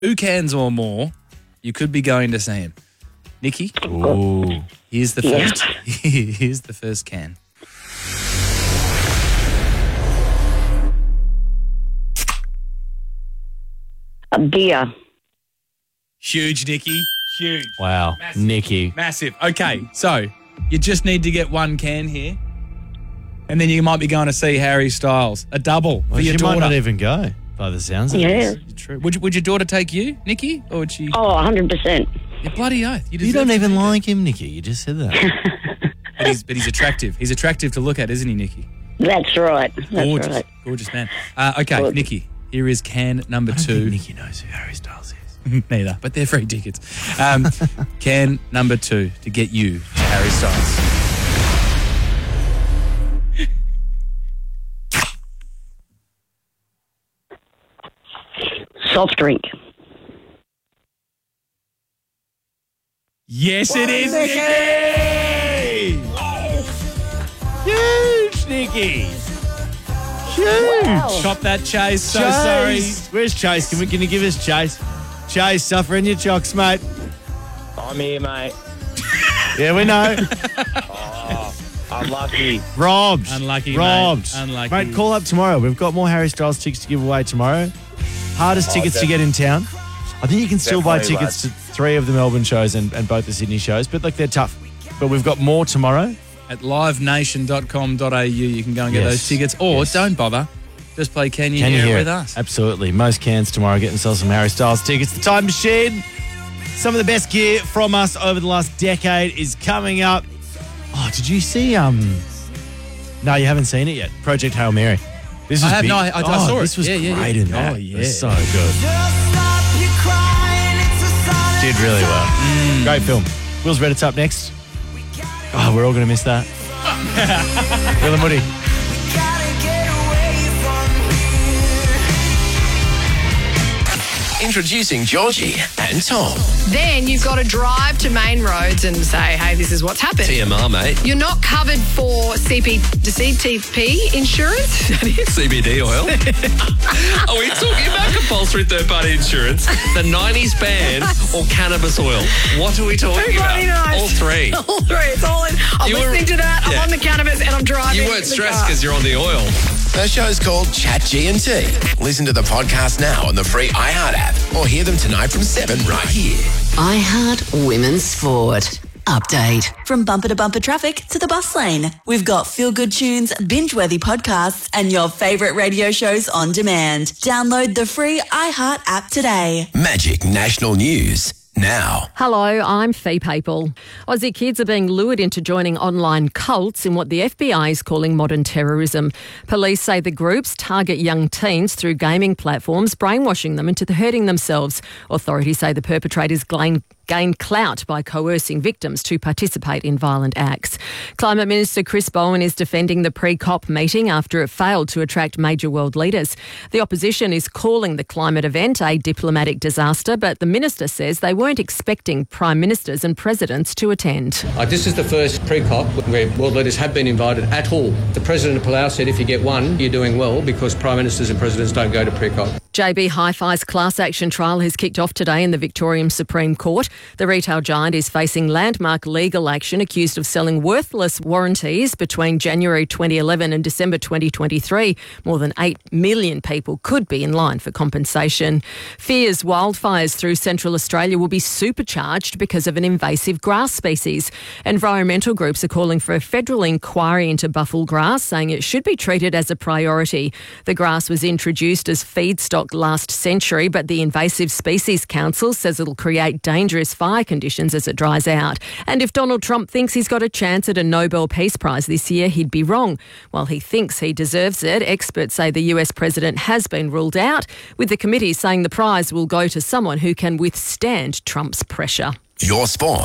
2 cans or more, you could be going to see him. Nikki, Ooh. here's the first. Here's the first can. A beer. Huge, Nikki. Huge. Wow. Massive. Nikki. Massive. Okay, so you just need to get 1 can here, and then you might be going to see Harry Styles. A double for your She daughter. might not even go, by the sounds of Yeah. this. True. Would your daughter take you, Nikki, or would she? Oh, 100%. Your bloody oath. You deserve don't to even be there. like him, Nikki. You just said that. But he's attractive. He's attractive to look at, isn't he, Nikki? That's right. That's Gorgeous. right. Gorgeous man. Okay, Gorgeous. Nikki, here is can number I don't 2. think Nikki knows who Harry Styles is. Neither, but they're free tickets. Can number 2 to get you to Harry Styles. Soft drink. Yes, it is, Nikki! Huge, Nikki. Huge. Chop that, Chase. So Chase. Where's Chase? Can you give us Chase? Chase, suffering your chocks, mate. I'm here, mate. Yeah, we know. Unlucky. Robbed. Unlucky, Robbed. mate. Unlucky. Mate, call up tomorrow. We've got more Harry Styles tickets to give away tomorrow. Hardest tickets to get in town. I think you can still buy Definitely, tickets to 3 of the Melbourne shows and both the Sydney shows, but they're tough. But we've got more tomorrow. At livenation.com.au, you can go and get Yes. those tickets. Or Yes. don't bother. Just play Can You Can you Hear hear It it? with us. Absolutely. Most cans tomorrow. Get themselves some Harry Styles tickets. The Time Machine. Some of the best gear from us over the last decade is coming up. Oh, did you see? No, you haven't seen it yet. Project Hail Mary. This I was have big. no, I saw it. This was Yeah, yeah, great yeah. in that. Oh, It yeah. was so good. Did really well. Great film. Will's Reddit's up next. Oh, we're all going to miss that. Will and Woody. Introducing Georgie and Tom. Then you've got to drive to Main Roads and say, hey, this is what's happened. TMR, mate. You're not covered for CTP insurance. That is. CBD oil. Are we talking about compulsory third-party insurance, the 90s ban, or cannabis oil? What are we talking about? Bloody nice. All 3. All 3. It's all in. I'm You were- listening to that. Yeah. I'm on the cannabis and I'm driving. You weren't the stressed car. because you're on the oil. The show's called Chat G&T. Listen to the podcast now on the free iHeart app or hear them tonight from 7 right here. iHeart Women's Sport. Update. From bumper to bumper traffic to the bus lane, we've got feel-good tunes, binge-worthy podcasts, and your favourite radio shows on demand. Download the free iHeart app today. Magic National News now. Hello, I'm Fee Papal. Aussie kids are being lured into joining online cults in what the FBI is calling modern terrorism. Police say the groups target young teens through gaming platforms, brainwashing them into hurting themselves. Authorities say the perpetrators gain clout by coercing victims to participate in violent acts. Climate Minister Chris Bowen is defending the pre-COP meeting after it failed to attract major world leaders. The opposition is calling the climate event a diplomatic disaster, but the minister says they weren't expecting prime ministers and presidents to attend. This is the first pre-COP where world leaders have been invited at all. The President of Palau said if you get one, you're doing well because prime ministers and presidents don't go to pre-COP. JB Hi-Fi's class action trial has kicked off today in the Victorian Supreme Court. The retail giant is facing landmark legal action accused of selling worthless warranties between January 2011 and December 2023. More than 8 million people could be in line for compensation. Fears wildfires through Central Australia will be supercharged because of an invasive grass species. Environmental groups are calling for a federal inquiry into buffel grass, saying it should be treated as a priority. The grass was introduced as feedstock last century, but the Invasive Species Council says it'll create dangerous fire conditions as it dries out. And if Donald Trump thinks he's got a chance at a Nobel Peace Prize this year, he'd be wrong. While he thinks he deserves it, experts say the US president has been ruled out, with the committee saying the prize will go to someone who can withstand Trump's pressure. Your sport,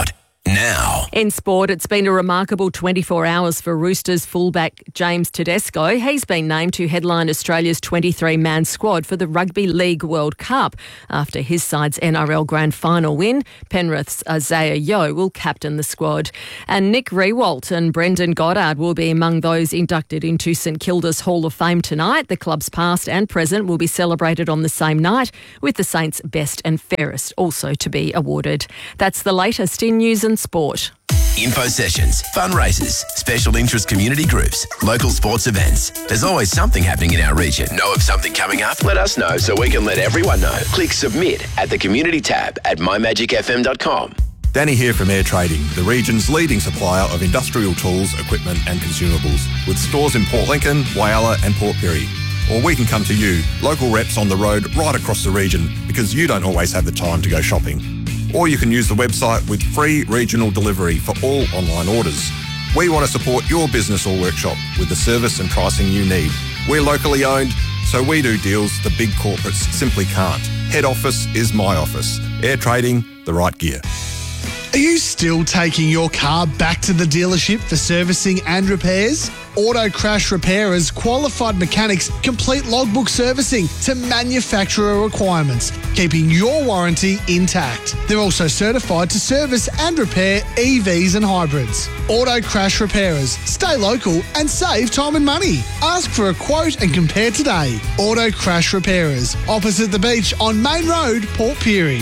now. In sport, it's been a remarkable 24 hours for Roosters fullback James Tedesco. He's been named to headline Australia's 23-man squad for the Rugby League World Cup. After his side's NRL Grand Final win, Penrith's Isaiah Yeo will captain the squad. And Nick Riewoldt and Brendan Goddard will be among those inducted into St Kilda's Hall of Fame tonight. The club's past and present will be celebrated on the same night, with the Saints' best and fairest also to be awarded. That's the latest in news and sport. Info sessions, fundraisers, special interest community groups, local sports events. There's always something happening in our region. Know of something coming up? Let us know so we can let everyone know. Click submit at the community tab at mymagicfm.com. Danny here from Air Trading, the region's leading supplier of industrial tools, equipment and consumables, with stores in Port Lincoln, Whyalla and Port Pirie. Or we can come to you, local reps on the road right across the region, because you don't always have the time to go shopping. Or you can use the website with free regional delivery for all online orders. We want to support your business or workshop with the service and pricing you need. We're locally owned, so we do deals the big corporates simply can't. Head office is my office. Air Trading, the right gear. Are you still taking your car back to the dealership for servicing and repairs? Auto Crash Repairers qualified mechanics complete logbook servicing to manufacturer requirements, keeping your warranty intact. They're also certified to service and repair EVs and hybrids. Auto Crash Repairers. Stay local and save time and money. Ask for a quote and compare today. Auto Crash Repairers, opposite the beach on Main Road, Port Pirie.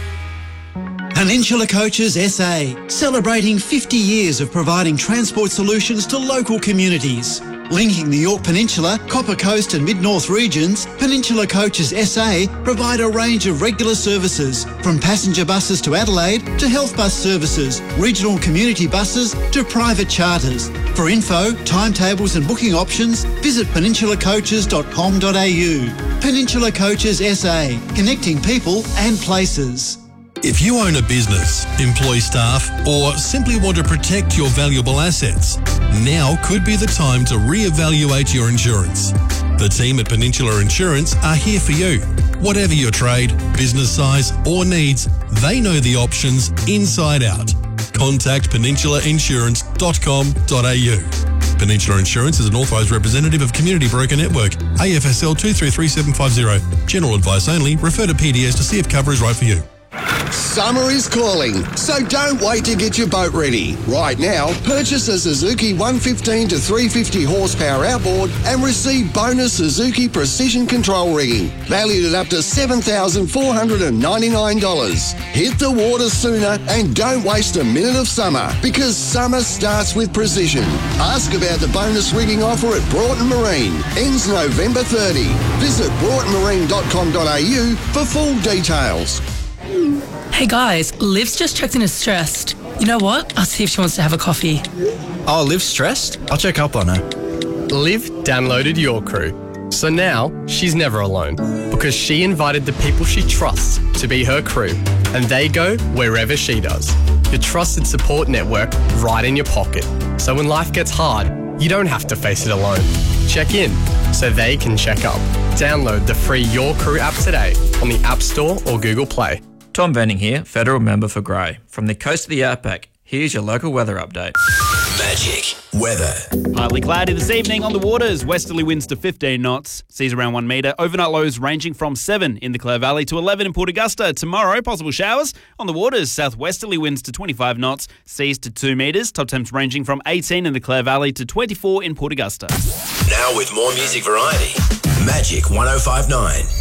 Peninsula Coaches SA, celebrating 50 years of providing transport solutions to local communities. Linking the Yorke Peninsula, Copper Coast and Mid-North regions, Peninsula Coaches SA provide a range of regular services, from passenger buses to Adelaide to health bus services, regional community buses to private charters. For info, timetables and booking options, visit peninsulacoaches.com.au. Peninsula Coaches SA, connecting people and places. If you own a business, employ staff, or simply want to protect your valuable assets, now could be the time to reevaluate your insurance. The team at Peninsula Insurance are here for you. Whatever your trade, business size, or needs, they know the options inside out. Contact peninsulainsurance.com.au. Peninsula Insurance is an authorised representative of Community Broker Network, AFSL 233750. General advice only. Refer to PDS to see if cover is right for you. Summer is calling, so don't wait to get your boat ready. Right now, purchase a Suzuki 115 to 350 horsepower outboard and receive bonus Suzuki Precision Control rigging, valued at up to $7,499. Hit the water sooner and don't waste a minute of summer, because summer starts with precision. Ask about the bonus rigging offer at Broughton Marine. Ends November 30. Visit broughtonmarine.com.au for full details. Hey guys, Liv's just checked in as stressed. You know what? I'll see if she wants to have a coffee. Oh, Liv's stressed? I'll check up on her. Liv downloaded Your Crew. So now she's never alone, because she invited the people she trusts to be her crew, and they go wherever she does. Your trusted support network right in your pocket. So when life gets hard, you don't have to face it alone. Check in so they can check up. Download the free Your Crew app today on the App Store or Google Play. Tom Venning here, federal member for Grey. From the coast of the Outback, here's your local weather update. Magic weather. Partly cloudy this evening on the waters. Westerly winds to 15 knots. Seas around 1 metre. Overnight lows ranging from 7 in the Clare Valley to 11 in Port Augusta. Tomorrow, possible showers. On the waters, southwesterly winds to 25 knots. Seas to 2 metres. Top temps ranging from 18 in the Clare Valley to 24 in Port Augusta. Now with more music variety. Magic 105.9.